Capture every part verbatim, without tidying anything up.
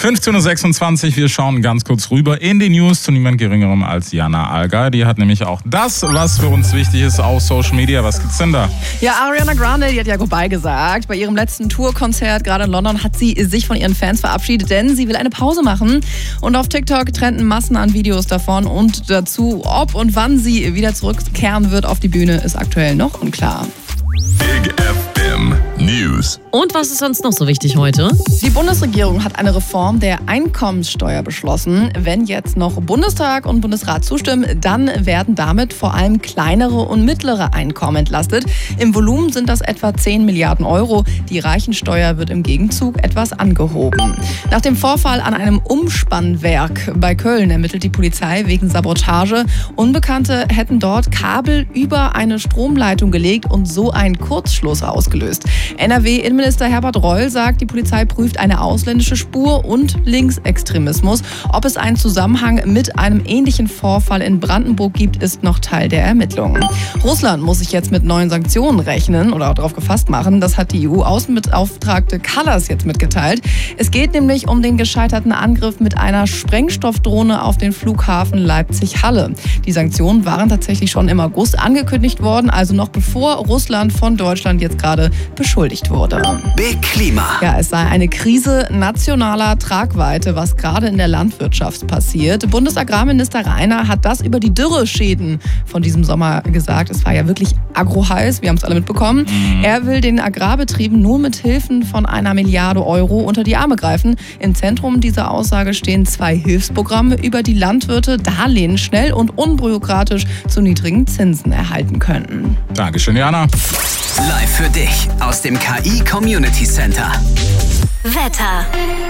fünfzehn Uhr sechsundzwanzig, wir schauen ganz kurz rüber in die News zu niemand Geringerem als Jana Alga. Die hat nämlich auch das, was für uns wichtig ist, auf Social Media. Was gibt's denn da? Ja, Ariana Grande, die hat ja goodbye gesagt. Bei ihrem letzten Tourkonzert, gerade in London, hat sie sich von ihren Fans verabschiedet, denn sie will eine Pause machen. Und auf TikTok trenden Massen an Videos davon und dazu, ob und wann sie wieder zurückkehren wird auf die Bühne, ist aktuell noch unklar. Big F M News. Und was ist sonst noch so wichtig heute? Die Bundesregierung hat eine Reform der Einkommenssteuer beschlossen. Wenn jetzt noch Bundestag und Bundesrat zustimmen, dann werden damit vor allem kleinere und mittlere Einkommen entlastet. Im Volumen sind das etwa zehn Milliarden Euro. Die Reichensteuer wird im Gegenzug etwas angehoben. Nach dem Vorfall an einem Umspannwerk bei Köln ermittelt die Polizei wegen Sabotage. Unbekannte hätten dort Kabel über eine Stromleitung gelegt und so einen Kurzschluss ausgelöst. N R W-Innenminister Herbert Reul sagt, die Polizei prüft eine ausländische Spur und Linksextremismus. Ob es einen Zusammenhang mit einem ähnlichen Vorfall in Brandenburg gibt, ist noch Teil der Ermittlungen. Russland muss sich jetzt mit neuen Sanktionen rechnen oder darauf gefasst machen. Das hat die E U-Außenbeauftragte Kallas jetzt mitgeteilt. Es geht nämlich um den gescheiterten Angriff mit einer Sprengstoffdrohne auf den Flughafen Leipzig-Halle. Die Sanktionen waren tatsächlich schon im August angekündigt worden, also noch bevor Russland von Deutschland jetzt gerade beschuldigt wurde. Big Klima. Ja, es sei eine Krise nationaler Tragweite, was gerade in der Landwirtschaft passiert. Bundesagrarminister Rainer hat das über die Dürreschäden von diesem Sommer gesagt. Es war ja wirklich agroheiß, wir haben es alle mitbekommen. Mhm. Er will den Agrarbetrieben nur mit Hilfen von einer Milliarde Euro unter die Arme greifen. Im Zentrum dieser Aussage stehen zwei Hilfsprogramme, über die Landwirte Darlehen schnell und unbürokratisch zu niedrigen Zinsen erhalten könnten. Dankeschön, Jana. Live für dich aus dem K I Community Center. Wetter.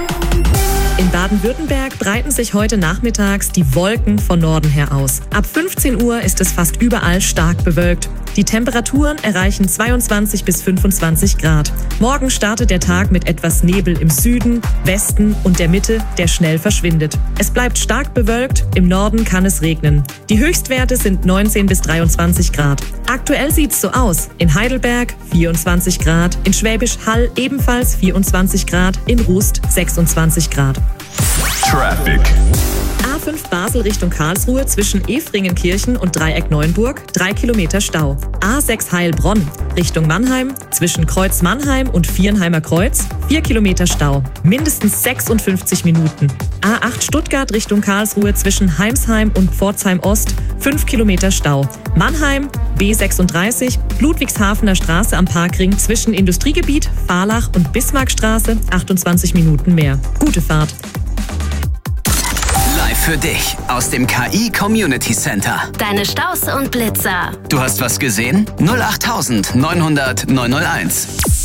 In Baden-Württemberg breiten sich heute nachmittags die Wolken von Norden her aus. Ab fünfzehn Uhr ist es fast überall stark bewölkt. Die Temperaturen erreichen zweiundzwanzig bis fünfundzwanzig Grad. Morgen startet der Tag mit etwas Nebel im Süden, Westen und der Mitte, der schnell verschwindet. Es bleibt stark bewölkt, im Norden kann es regnen. Die Höchstwerte sind neunzehn bis dreiundzwanzig Grad. Aktuell sieht's so aus. In Heidelberg vierundzwanzig Grad, in Schwäbisch Hall ebenfalls vierundzwanzig Grad, in Rust sechsundzwanzig Grad. Traffic. A fünf Basel Richtung Karlsruhe zwischen Efringenkirchen und Dreieck Neuenburg, drei Kilometer Stau. A sechs Heilbronn Richtung Mannheim zwischen Kreuz Mannheim und Viernheimer Kreuz, vier Kilometer Stau. Mindestens sechsundfünfzig Minuten. A acht Stuttgart Richtung Karlsruhe zwischen Heimsheim und Pforzheim Ost, fünf Kilometer Stau. Mannheim, B sechsunddreißig, Ludwigshafener Straße am Parkring zwischen Industriegebiet, Fahrlach und Bismarckstraße, achtundzwanzig Minuten mehr. Gute Fahrt. Live für dich aus dem K I Community Center. Deine Staus und Blitzer. Du hast was gesehen? null acht neun null null neun null eins.